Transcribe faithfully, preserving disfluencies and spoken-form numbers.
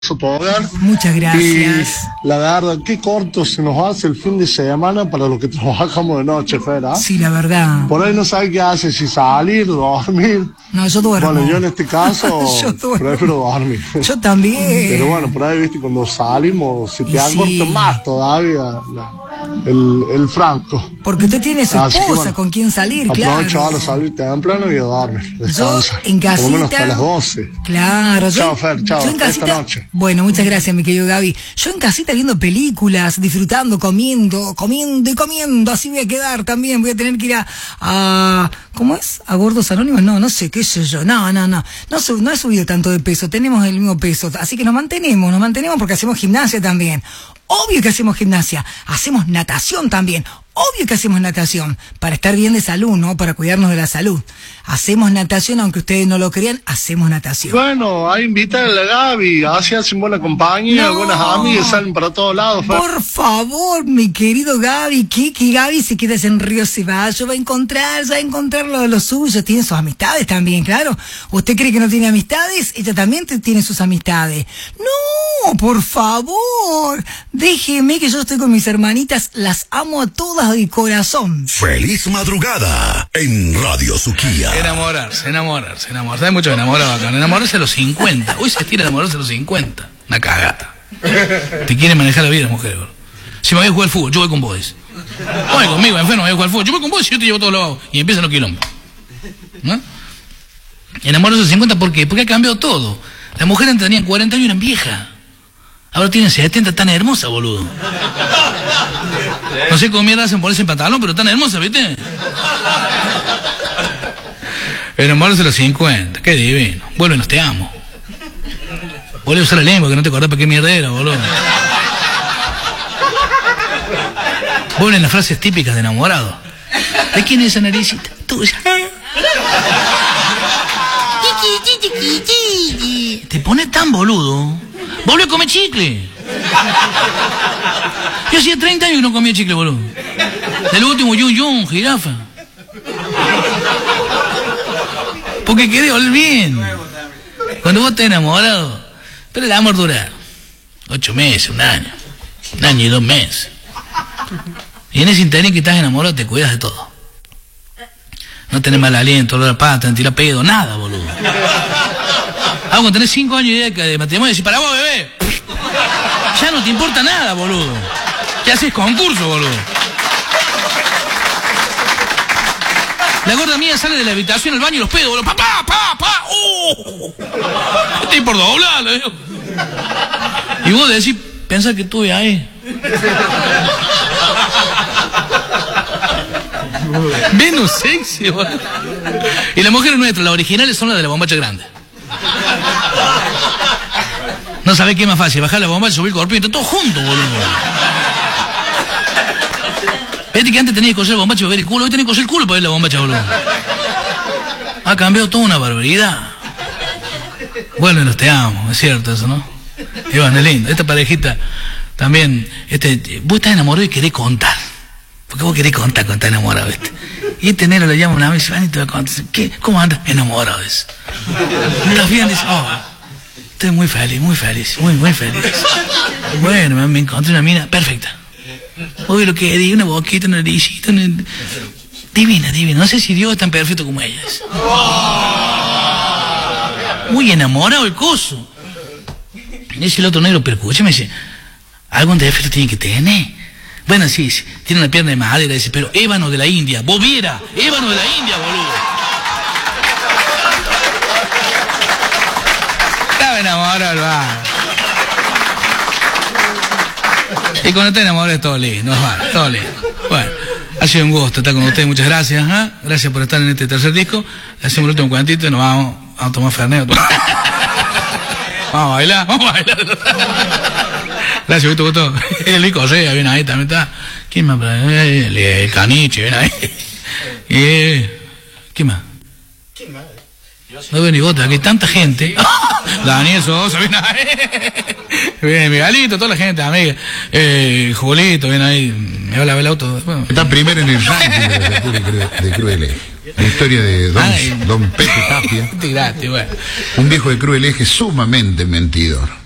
Poder. Muchas gracias. Y la verdad, qué corto se nos hace el fin de semana para los que trabajamos de noche, Fera. Sí, la verdad. Por ahí no sabe qué hace, si salir, dormir. No, yo duermo. Bueno, yo en este caso yo prefiero dormir. Yo también. Pero bueno, por ahí, viste, cuando salimos, se te acorta sí. más todavía la, el, el franco. Porque usted tiene su Así esposa que, bueno, con quien salir, aprovecho claro. Aprovecho ahora salir temprano y a dormir. Yo en casita. Por lo menos hasta las doce. Claro. Yo, chao, Fer, chao. Yo en casita, esta noche. Bueno, muchas gracias, mi querido Gaby. Yo en casita viendo películas, disfrutando, comiendo, comiendo y comiendo. Así voy a quedar también. Voy a tener que ir a... a ¿cómo es? ¿A Gordos Anónimos? No, no sé, qué sé yo. No, no, no. No, sub, no he subido tanto de peso. Tenemos el mismo peso. Así que nos mantenemos, nos mantenemos porque hacemos gimnasia también. Obvio que hacemos gimnasia. Hacemos natación también. Obvio que hacemos natación, para estar bien de salud, ¿no? Para cuidarnos de la salud. Hacemos natación, aunque ustedes no lo crean, hacemos natación. Bueno, ahí invitan a la Gaby, así hacen buena compañía, no, buenas amigas, salen para todos lados. Fer. Por favor, mi querido Gaby, que, que Gaby se queda en Río Ceballos, va a encontrar, va a encontrar lo de los suyos, tiene sus amistades también, claro. ¿Usted cree que no tiene amistades? Ella también tiene sus amistades. No, por favor, déjeme que yo estoy con mis hermanitas, las amo a todas de corazón. Feliz madrugada en Radio Suquía. Enamorarse, enamorarse, enamorarse. Hay mucho enamorado acá. Enamorarse a los cincuenta. Hoy se estira enamorarse a los cincuenta. Una cagata. Te quieren manejar la vida las mujeres, bro. Si me voy a jugar al fútbol, yo voy con vos. Voy conmigo, enfermo, voy a jugar al fútbol. Yo voy con vos y yo te llevo todos lados. Y empiezan los quilombos. ¿No? Enamorarse a los cincuenta, ¿por qué? Porque ha cambiado todo. Las mujeres antes tenían cuarenta años y eran viejas. Ahora tienen setenta, tan hermosa, boludo. No sé cómo mierda hacen ponerse en pantalón, pero tan hermosa, ¿viste? Enamorarse a los cincuenta, qué divino. Vuelven, te amo. Vuelve a usar la lengua, que no te acordás para qué mierda era, boludo. Vuelven las frases típicas de enamorado. ¿De quién es esa naricita? Tuya. Te pone tan boludo. Volvió a comer chicle. Yo hacía treinta años que no comía chicle, boludo. Del último Yun Yun, jirafa. Porque quería oler bien. Cuando vos estás enamorado, pero el amor dura ocho meses, un año. Un año y dos meses. Y en ese interés que estás enamorado te cuidas de todo. No tenés mal aliento, olor a pata, no tirás pedo, nada, boludo. Ah, cuando tenés cinco años de matrimonio y decís, para vos, bebé. Ya no te importa nada, boludo. ¿Qué haces concurso, boludo? La gorda mía sale de la habitación al baño y los pedos, boludo. ¡Papá, papá, papá! ¡Oh! Estoy por doblar, le digo. Y vos decís, pensás que estuve ahí. Menos sexy, boludo. Y las mujeres nuestras, las originales, son las de la bombacha grande. No sabés qué es más fácil, bajar la bombacha, subir el corpiño, todo junto, boludo. Viste que antes tenías que coser el bombacha para ver el culo, hoy tenés que coser el culo para ver la bombacha, boludo. Ha cambiado toda una barbaridad. Bueno, los te amo, es cierto eso, ¿no? Iván, es lindo. Esta parejita también, este, vos estás enamorado y querés contar. Porque vos querés contar cuando estás enamorado, ¿viste? Y este negro le llama una vez y dice, Vanito, ¿qué? ¿Cómo andas? Enamorado, eso. ¿Estás bien? Dice, oh, estoy muy feliz, muy feliz, muy, muy feliz. Bueno, me, me encontré una mina perfecta. Uy, lo que di, una boquita, una naricita, una... divina, divina. No sé si Dios es tan perfecto como ella es. Muy enamorado el coso. Y dice el otro negro, pero escúchame, dice, algún defecto tiene que tener. Bueno, sí, sí, tiene una pierna de madera, dice, pero ébano de la India, vos viera, ébano de la India, boludo. Estaba enamorado, va. Y cuando te enamoras es todo lindo, no es todo lindo. Bueno, ha sido un gusto estar con ustedes, muchas gracias, ¿eh? Gracias por estar en este tercer disco. Le hacemos el último cuantito y nos vamos a tomar Fernet. Vamos a bailar, vamos a bailar. Gracias, Gusto, Gusto. El Lico Correa viene ahí, también está. ¿Quién más? El, el Caniche viene ahí. Y, ¿quién más? ¿Quién más? No veo ni gota, aquí hay tanta gente. Daniel Sosa viene ahí. Viene Miguelito, toda la gente, amiga. Eh, Julito viene ahí. Me va a lavar el auto. Bueno. Está primero en el ranking de, de Cruel Eje. La historia de don, don Pepe Tapia. Gratis, bueno. Un viejo de Cruel Eje sumamente mentidor.